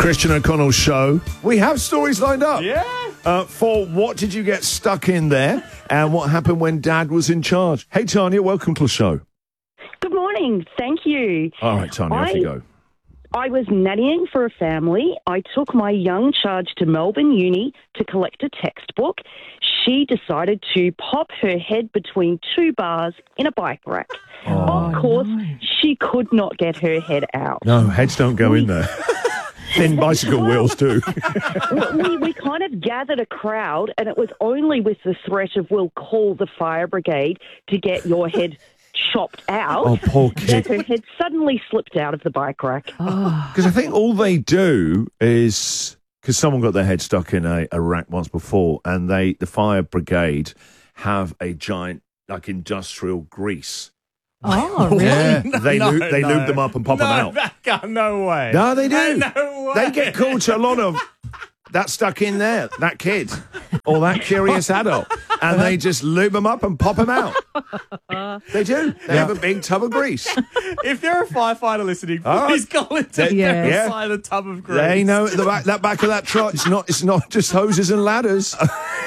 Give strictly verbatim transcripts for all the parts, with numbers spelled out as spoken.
Christian O'Connell's show. We have stories lined up. Yeah. Uh, for what did you get stuck in there and what happened when Dad was in charge. Hey, Tanya, welcome to the show. Good morning. Thank you. All right, Tanya, I, off you go. I was nannying for a family. I took my young charge to Melbourne Uni to collect a textbook. She decided to pop her head between two bars in a bike rack. Oh, of course, no. she could not get her head out. No, heads don't go in there. Thin bicycle wheels do. we, we kind of gathered a crowd, and it was only with the threat of we'll call the fire brigade to get your head chopped out Oh, poor that kid. her head suddenly slipped out of the bike rack. Because I think all they do is... Because someone got their head stuck in a, a rack once before, and they the fire brigade have a giant, like, industrial grease. Oh, really? Yeah, they, No, lube, they no. lube them up and pop no, them out. That guy, no way. No, they do. No way. They get called to a lot of that stuck in there, that kid, or that curious adult, and they just lube them up and pop them out. They do. They have a big tub of grease. If you're a firefighter listening, All please right. call into Yeah. Yeah. inside the tub of grease. They know the back, that back of that truck. It's not. It's not just hoses and ladders.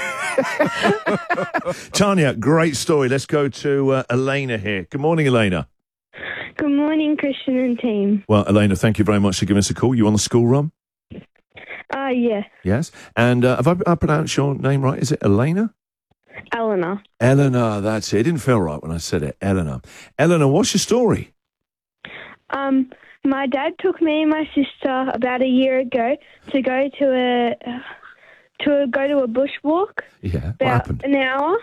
Tanya, great story. Let's go to uh, Elena here. Good morning, Elena. Good morning, Christian and team. Well, Elena, thank you very much for giving us a call. You on the school run? Uh, yeah, Yes. And uh, have I, I pronounced your name right? Is it Elena? Eleanor. Eleanor, that's it. It didn't feel right when I said it. Eleanor. Eleanor, what's your story? Um, my dad took me and my sister about a year ago to go to a to a, go to a bushwalk. Yeah, what About happened? an hour.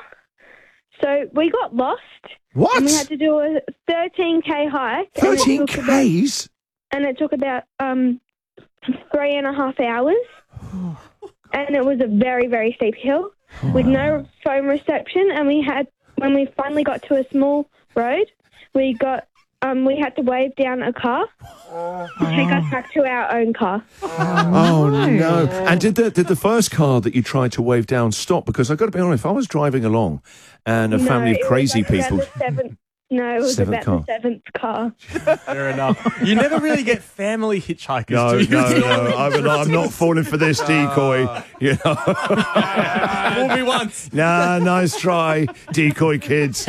So we got lost. What? And we had to do a thirteen K hike. and it thirteen took about- Ks? And it took about um three and a half hours. And it was a very, very steep hill with no phone reception. And we had, when we finally got to a small road, we got, um, we had to wave down a car to take us back to our own car. Oh, no. And did the, did the first car that you tried to wave down stop? Because I've got to be honest, if I was driving along and a No, family of it was crazy about people... the seventh, no, it was Seventh about car. the seventh car. Fair enough. You never really get family hitchhikers, No, do you? no, no. I'm not, I'm not falling for this decoy. You know? Fool me once. Nah, nice try, decoy kids.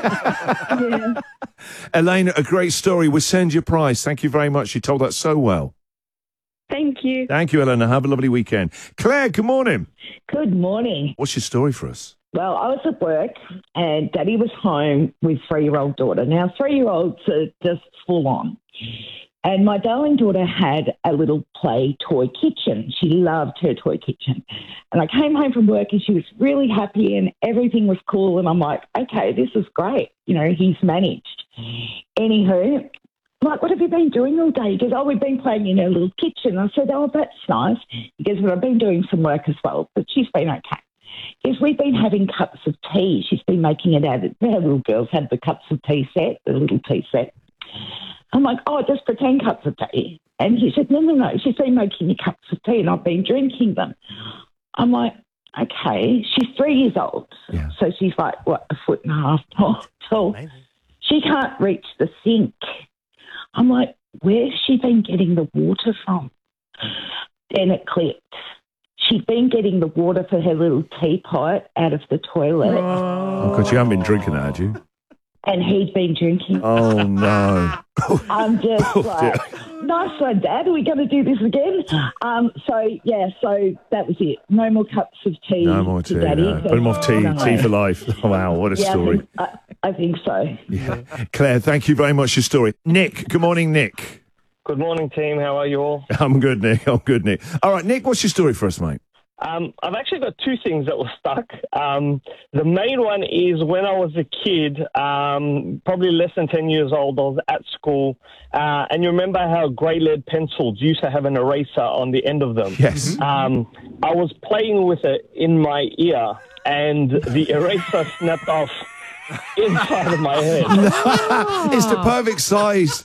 Yeah. Elena, a great story. We'll send you a prize. Thank you very much. You told that so well. Thank you. Thank you, Elena. Have a lovely weekend. Claire, good morning. Good morning. What's your story for us? Well, I was at work and Daddy was home with three-year-old daughter. Now, three-year-olds are just full on. And my darling daughter had a little play toy kitchen. She loved her toy kitchen. And I came home from work and she was really happy and everything was cool. And I'm like, okay, this is great. You know, he's managed. Anywho, I'm like, what have you been doing all day? He goes, oh, we've been playing in her little kitchen. I said, oh, that's nice. He goes, well, I've been doing some work as well, but she's been okay. Is we've been having cups of tea. She's been making it out of, her little girls had the cups of tea set, the little tea set. I'm like, oh, just pretend cups of tea. And he said, no, no, no, she's been making me cups of tea and I've been drinking them. I'm like, okay, she's three years old. Yeah. So she's like, what, a foot and a half tall. tall. She can't reach the sink. I'm like, where's she been getting the water from? Then it clicked. She'd been getting the water for her little teapot out of the toilet, Oh, God, you haven't been drinking that, had you? and he'd been drinking. Oh, no. I'm just Oh, like, nice one, Dad. Are we going to do this again? Um, so, yeah, so that was it. No more cups of tea. No more to tea. Daddy. No. Put him off tea. No. Tea for life. Oh, wow, what a Yeah, I story. think, I, I think so. Yeah. Claire, thank you very much for your story. Nick, good morning, Nick. Good morning, team. How are you all? I'm good, Nick. I'm good, Nick. All right, Nick, what's your story for us, mate? Um, I've actually got two things that were stuck. Um, the main one is when I was a kid, um, probably less than ten years old, I was at school. Uh, and you remember how grey lead pencils used to have an eraser on the end of them? Yes. Um, I was playing with it in my ear, and the eraser snapped off inside of my head. It's the perfect size.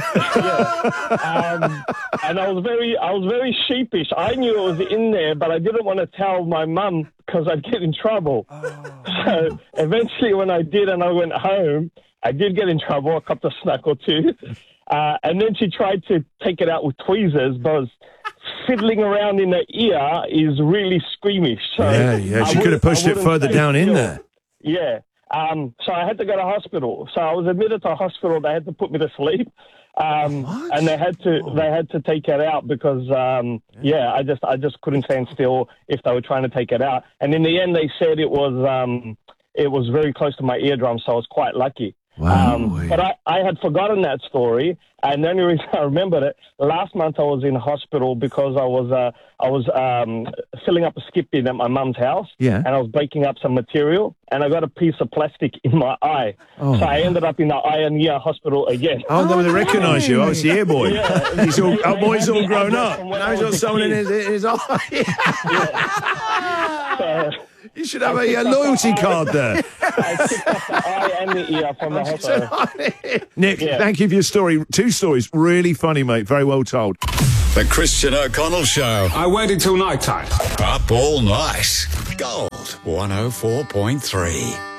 Um, and I was very, I was very sheepish. I knew it was in there, but I didn't want to tell my mum because I'd get in trouble. So eventually, when I did, and I went home, I did get in trouble. I copped a smack or two, uh, and then she tried to take it out with tweezers, but I was fiddling around in the ear is really squeamish. So Yeah, yeah. I She could have wouldn't- I pushed it wouldn't further stay down in still. there. Yeah. Um, so I had to go to hospital. So I was admitted to hospital. They had to put me to sleep. Um, and they had to they had to take it out because um, yeah, I just I just couldn't stand still if they were trying to take it out. And in the end, they said it was um, it was very close to my eardrum, so I was quite lucky. Wow. Um, but I, I had forgotten that story, and the only reason I remembered it, last month I was in hospital because I was uh, I was um, filling up a skip bin at my mum's house, Yeah. and I was breaking up some material, and I got a piece of plastic in my eye, Oh. so I ended up in the eye and ear hospital again. Oh, they would recognise you. Oh, it's the ear boy. Yeah. He's all, They- oh, they boy's had all the grown address up. from when Now I he's got was a someone in kid. his, in his eye. So, You should have a, a loyalty card there. I picked up the eye and the ear from the hospital. Nick, Yeah. thank you for your story. Two stories. Really funny, mate. Very well told. The Christian O'Connell Show. I waited till night time. Up all night. Gold one oh four point three.